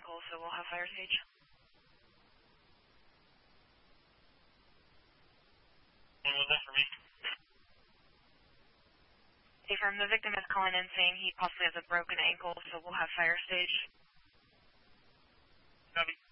ankle, so we'll have fire stage. When was that for me? Affirm, the victim is calling in saying he possibly has a broken ankle, so we'll have fire stage. Copy.